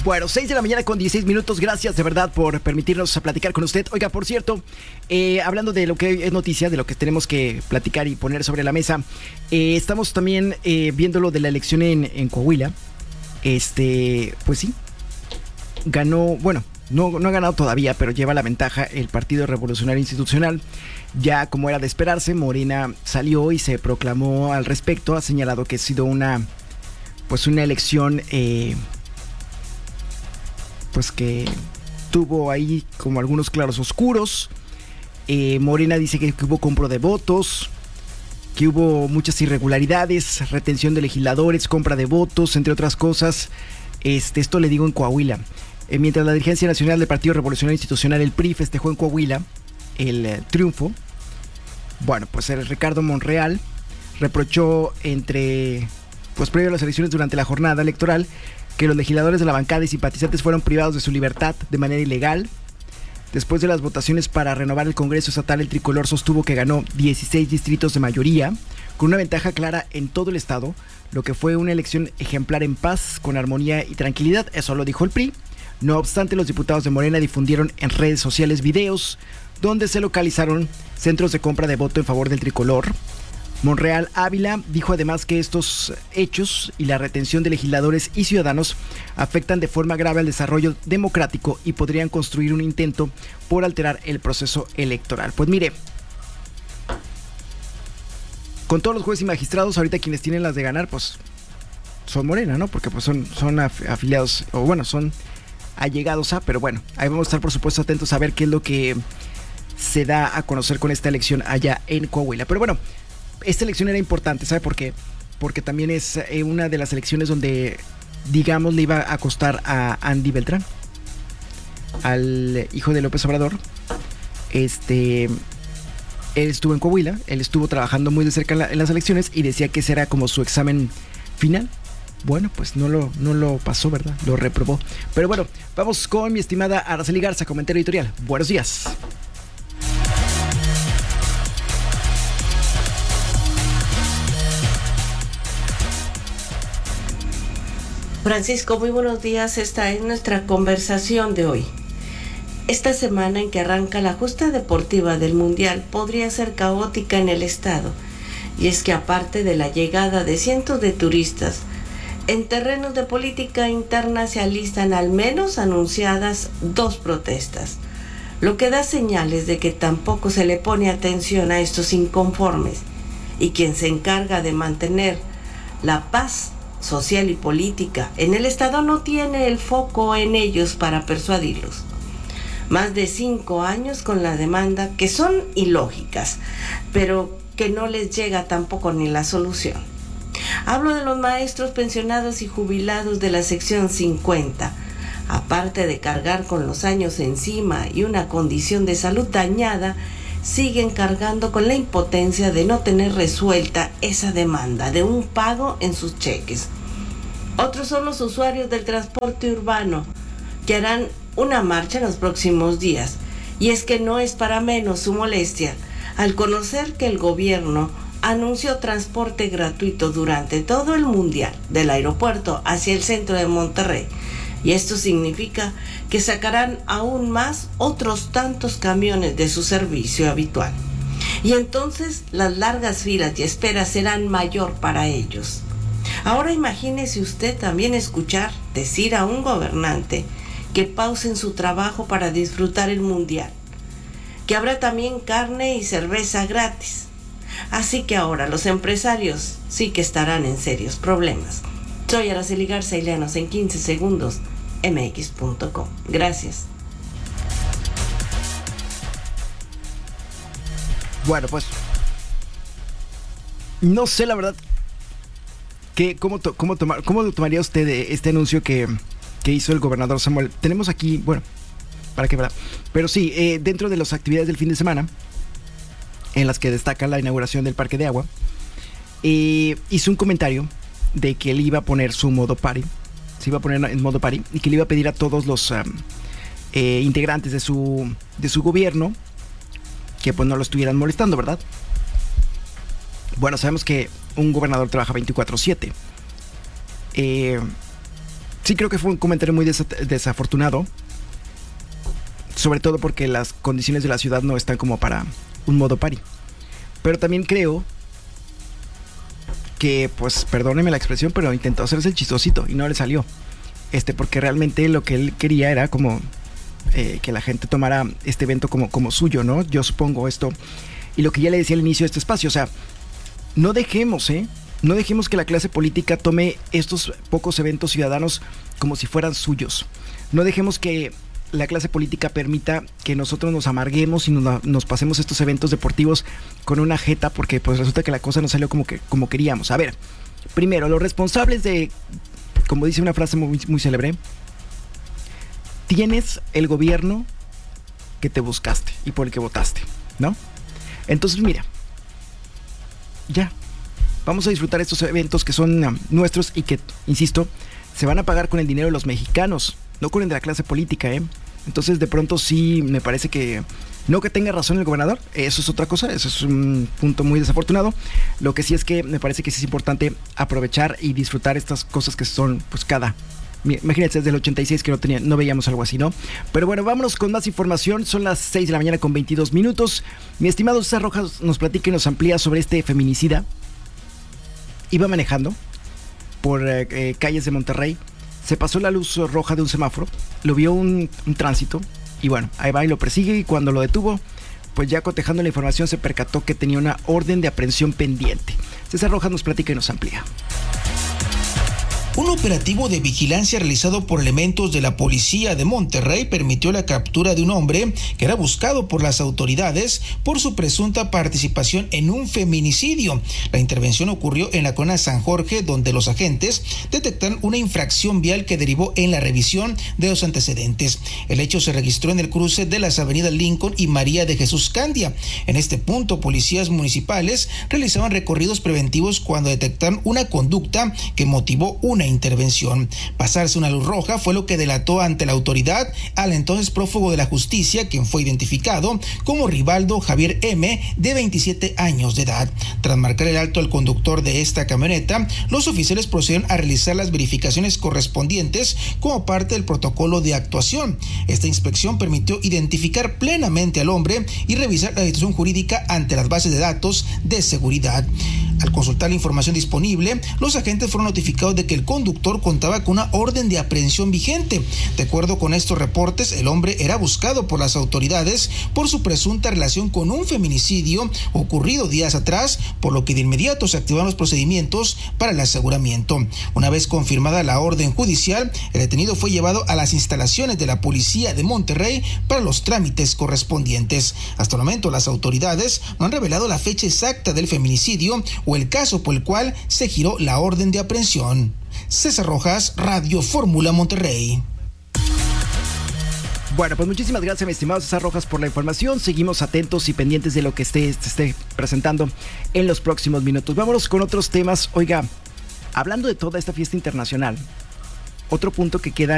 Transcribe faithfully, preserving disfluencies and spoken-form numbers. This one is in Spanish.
Bueno, seis de la mañana con dieciséis minutos. Gracias de verdad por permitirnos platicar con usted. Oiga, por cierto, eh, hablando de lo que es noticia, de lo que tenemos que platicar y poner sobre la mesa, eh, estamos también eh, viendo lo de la elección en, en Coahuila. Este, pues sí, ganó, bueno, no, no ha ganado todavía, pero lleva la ventaja el Partido Revolucionario Institucional. Ya como era de esperarse, Morena salió y se proclamó al respecto. Ha señalado que ha sido una, pues una elección... Eh, pues que tuvo ahí como algunos claros oscuros. eh, Morena dice que, que hubo compra de votos, que hubo muchas irregularidades, retención de legisladores, compra de votos, entre otras cosas. Este, esto le digo en Coahuila. Eh, mientras la dirigencia nacional del Partido Revolucionario Institucional, el P R I, festejó en Coahuila el eh, triunfo, bueno, pues el Ricardo Monreal reprochó entre, pues previo a las elecciones, durante la jornada electoral, que los legisladores de la bancada y simpatizantes fueron privados de su libertad de manera ilegal. Después de las votaciones para renovar el Congreso Estatal, el tricolor sostuvo que ganó dieciséis distritos de mayoría, con una ventaja clara en todo el estado, lo que fue una elección ejemplar en paz, con armonía y tranquilidad. Eso lo dijo el P R I. No obstante, los diputados de Morena difundieron en redes sociales videos donde se localizaron centros de compra de voto en favor del tricolor. Monreal Ávila dijo además que estos hechos y la retención de legisladores y ciudadanos afectan de forma grave al desarrollo democrático y podrían construir un intento por alterar el proceso electoral. Pues mire, con todos los jueces y magistrados, ahorita quienes tienen las de ganar, pues son Morena, ¿no? Porque pues son, son afiliados, o bueno, son allegados a, pero bueno, ahí vamos a estar por supuesto atentos a ver qué es lo que se da a conocer con esta elección allá en Coahuila. Pero bueno, esta elección era importante, ¿sabe por qué? Porque también es eh, una de las elecciones donde, digamos, le iba a costar a Andy Beltrán, al hijo de López Obrador. Este, él estuvo en Coahuila, él estuvo trabajando muy de cerca en, la, en las elecciones y decía que ese era como su examen final. Bueno, pues no lo, no lo pasó, ¿verdad? Lo reprobó. Pero bueno, vamos con mi estimada Araceli Garza, comentario editorial. Buenos días. Francisco, muy buenos días. Esta es nuestra conversación de hoy. Esta semana en que arranca la justa deportiva del Mundial podría ser caótica en el estado. Y es que aparte de la llegada de cientos de turistas, en terrenos de política interna se alistan al menos anunciadas dos protestas, lo que da señales de que tampoco se le pone atención a estos inconformes, y quien se encarga de mantener la paz social y política en el estado no tiene el foco en ellos para persuadirlos. Más de cinco años con la demanda, que son ilógicas, pero que no les llega tampoco ni la solución. Hablo de los maestros pensionados y jubilados de la sección cincuenta. Aparte de cargar con los años encima y una condición de salud dañada, siguen cargando con la impotencia de no tener resuelta esa demanda de un pago en sus cheques. Otros son los usuarios del transporte urbano, que harán una marcha en los próximos días. Y es que no es para menos su molestia al conocer que el gobierno anunció transporte gratuito durante todo el Mundial del aeropuerto hacia el centro de Monterrey. Y esto significa que sacarán aún más otros tantos camiones de su servicio habitual. Y entonces las largas filas y esperas serán mayor para ellos. Ahora imagínese usted también escuchar decir a un gobernante que pausen su trabajo para disfrutar el Mundial, que habrá también carne y cerveza gratis. Así que ahora los empresarios sí que estarán en serios problemas. Soy Araceli Garza y léanos en quince segundos. eme equis punto com. Gracias. Bueno, pues no sé la verdad que cómo to, cómo tomar cómo tomaría usted este anuncio que, que hizo el gobernador Samuel. Tenemos aquí, bueno, para qué, ¿verdad? Pero sí, eh, dentro de las actividades del fin de semana, en las que destaca la inauguración del parque de agua, eh, hizo un comentario de que él iba a poner su modo party. Se iba a poner en modo party y que le iba a pedir a todos los um, eh, integrantes de su, de su gobierno que pues no lo estuvieran molestando, ¿verdad? Bueno, sabemos que un gobernador trabaja veinticuatro siete. Eh, sí creo que fue un comentario muy desa- desafortunado, sobre todo porque las condiciones de la ciudad no están como para un modo party. Pero también creo que, pues, perdóneme la expresión, pero intentó hacerse el chistosito y no le salió. Este, porque realmente lo que él quería era como eh, que la gente tomara este evento como, como suyo, ¿no? Yo supongo esto. Y lo que ya le decía al inicio de este espacio, o sea, no dejemos, ¿eh? No dejemos que la clase política tome estos pocos eventos ciudadanos como si fueran suyos. No dejemos que la clase política permita que nosotros nos amarguemos y nos, nos pasemos estos eventos deportivos con una jeta, porque pues resulta que la cosa no salió como que como queríamos. A ver, primero, los responsables de, como dice una frase muy, muy célebre, tienes el gobierno que te buscaste y por el que votaste, ¿no? Entonces, mira, ya, vamos a disfrutar estos eventos que son um, nuestros y que, insisto, se van a pagar con el dinero de los mexicanos, no con el de la clase política, ¿eh? Entonces, de pronto sí me parece que, no que tenga razón el gobernador, eso es otra cosa, eso es un punto muy desafortunado. Lo que sí es que me parece que sí es importante aprovechar y disfrutar estas cosas que son, pues, cada... Imagínense, desde el ochenta y seis que no, tenía, no veíamos algo así, ¿no? Pero bueno, vámonos con más información. Son las seis de la mañana con veintidós minutos. Mi estimado César Rojas nos platica y nos amplía sobre este feminicida. Iba manejando por eh, eh, calles de Monterrey. Se pasó la luz roja de un semáforo. Lo vio un, un tránsito. Y bueno, ahí va y lo persigue. Y cuando lo detuvo, pues ya cotejando la información, se percató que tenía una orden de aprehensión pendiente. César Rojas nos platica y nos amplía. Un operativo de vigilancia realizado por elementos de la policía de Monterrey permitió la captura de un hombre que era buscado por las autoridades por su presunta participación en un feminicidio. La intervención ocurrió en la colonia San Jorge, donde los agentes detectaron una infracción vial que derivó en la revisión de los antecedentes. El hecho se registró en el cruce de las avenidas Lincoln y María de Jesús Candia. En este punto, policías municipales realizaban recorridos preventivos cuando detectaron una conducta que motivó una intervención. Pasarse una luz roja fue lo que delató ante la autoridad al entonces prófugo de la justicia, quien fue identificado como Rivaldo Javier M., de veintisiete años de edad. Tras marcar el alto al conductor de esta camioneta, los oficiales procedieron a realizar las verificaciones correspondientes como parte del protocolo de actuación. Esta inspección permitió identificar plenamente al hombre y revisar la situación jurídica ante las bases de datos de seguridad. Al consultar la información disponible, los agentes fueron notificados de que el conductor contaba con una orden de aprehensión vigente. De acuerdo con estos reportes, el hombre era buscado por las autoridades por su presunta relación con un feminicidio ocurrido días atrás, por lo que de inmediato se activaron los procedimientos para el aseguramiento. Una vez confirmada la orden judicial, el detenido fue llevado a las instalaciones de la policía de Monterrey para los trámites correspondientes. Hasta el momento, las autoridades no han revelado la fecha exacta del feminicidio o el caso por el cual se giró la orden de aprehensión. César Rojas, Radio Fórmula Monterrey. Bueno, pues muchísimas gracias, mi estimado César Rojas, por la información. Seguimos atentos y pendientes de lo que esté, se esté presentando en los próximos minutos. Vámonos con otros temas. Oiga, hablando de toda esta fiesta internacional, otro punto que queda